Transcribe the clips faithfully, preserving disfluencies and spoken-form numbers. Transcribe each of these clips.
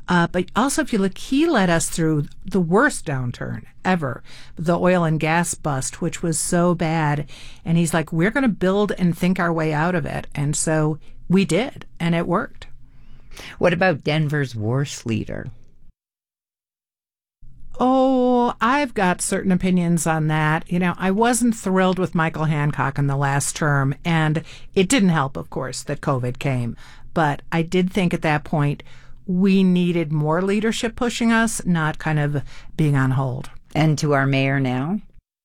Uh, but also, if you look, he led us through the worst downturn ever, the oil and gas bust, which was so bad. And he's like, we're going to build and think our way out of it. And so we did, and it worked. What about Denver's worst leader? Oh, I've got certain opinions on that. You know, I wasn't thrilled with Michael Hancock in the last term, and it didn't help, of course, that COVID came. But I did think at that point we needed more leadership pushing us, not kind of being on hold. And to our mayor now?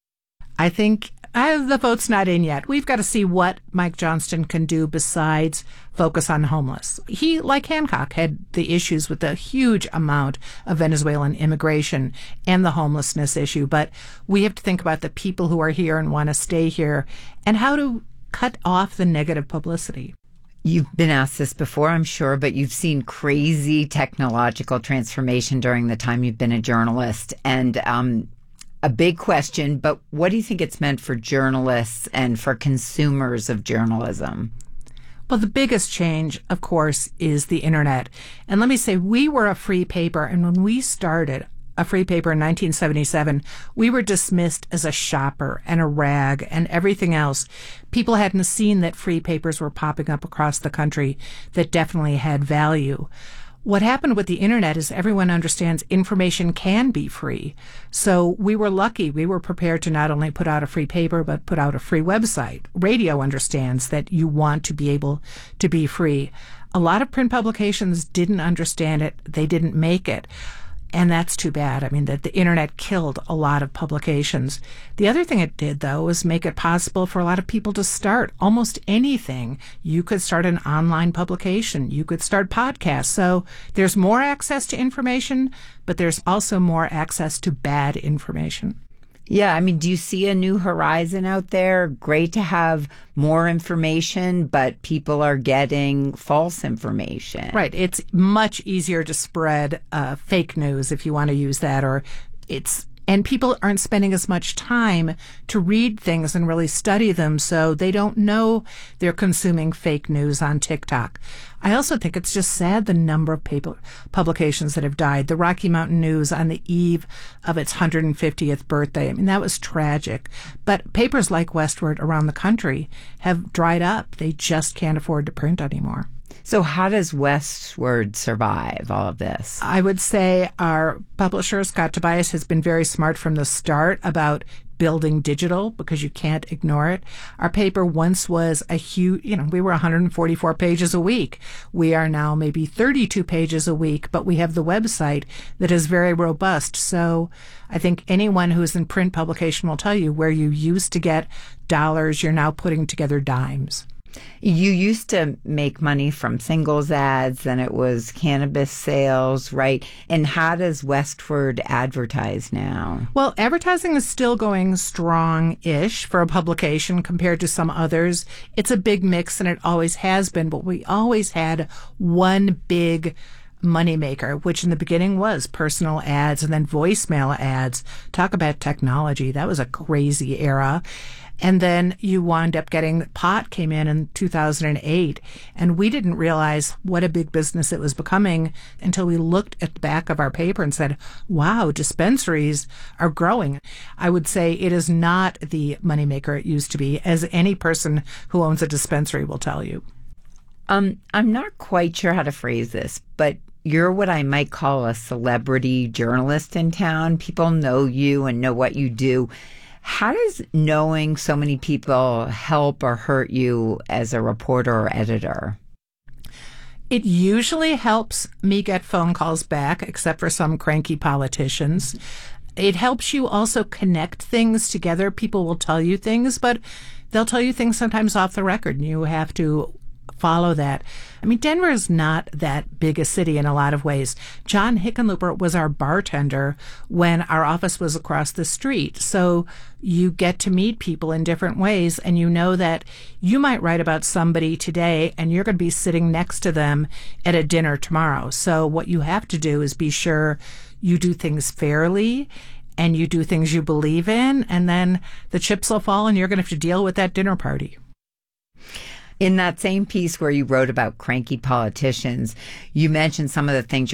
I think uh, the vote's not in yet. We've got to see what Mike Johnston can do besides focus on homeless. He, like Hancock, had the issues with the huge amount of Venezuelan immigration and the homelessness issue. But we have to think about the people who are here and want to stay here and how to cut off the negative publicity. You've been asked this before, I'm sure, but you've seen crazy technological transformation during the time you've been a journalist. And um, a big question, but what do you think it's meant for journalists and for consumers of journalism? Well, the biggest change, of course, is the internet. And let me say, we were a free paper. And when we started a free paper in nineteen seventy-seven, we were dismissed as a shopper and a rag and everything else. People hadn't seen that free papers were popping up across the country that definitely had value. What happened with the internet is everyone understands information can be free. So we were lucky. We were prepared to not only put out a free paper, but put out a free website. Radio understands that you want to be able to be free. A lot of print publications didn't understand it. They didn't make it. And that's too bad. I mean, that the internet killed a lot of publications. The other thing it did, though, was make it possible for a lot of people to start almost anything. You could start an online publication. You could start podcasts. So there's more access to information, but there's also more access to bad information. Yeah, I mean, do you see a new horizon out there? Great to have more information, but people are getting false information. Right. It's much easier to spread uh, fake news, if you want to use that, or it's and people aren't spending as much time to read things and really study them, so they don't know they're consuming fake news on TikTok. I also think it's just sad the number of paper publications that have died. The Rocky Mountain News on the eve of its one hundred fiftieth birthday. I mean, that was tragic. But papers like Westward around the country have dried up. They just can't afford to print anymore. So how does Westward survive all of this? I would say our publisher, Scott Tobias, has been very smart from the start about building digital because you can't ignore it. Our paper once was a huge, you know, we were one hundred forty-four pages a week. We are now maybe thirty-two pages a week, but we have the website that is very robust. So I think anyone who's in print publication will tell you where you used to get dollars, you're now putting together dimes. You used to make money from singles ads, then it was cannabis sales, right? And how does Westward advertise now? Well, advertising is still going strong-ish for a publication compared to some others. It's a big mix, and it always has been, but we always had one big moneymaker, which in the beginning was personal ads and then voicemail ads. Talk about technology. That was a crazy era. And then you wound up getting, pot came in in two thousand eight, and we didn't realize what a big business it was becoming until we looked at the back of our paper and said, wow, dispensaries are growing. I would say it is not the moneymaker it used to be, as any person who owns a dispensary will tell you. Um, I'm not quite sure how to phrase this, but you're what I might call a celebrity journalist in town. People know you and know what you do. How does knowing so many people help or hurt you as a reporter or editor? It usually helps me get phone calls back, except for some cranky politicians. It helps you also connect things together. People will tell you things, but they'll tell you things sometimes off the record, and you have to follow that. I mean, Denver is not that big a city in a lot of ways. John Hickenlooper was our bartender when our office was across the street. So you get to meet people in different ways, and you know that you might write about somebody today and you're going to be sitting next to them at a dinner tomorrow. So what you have to do is be sure you do things fairly and you do things you believe in, and then the chips will fall and you're going to have to deal with that dinner party. In that same piece where you wrote about cranky politicians, you mentioned some of the things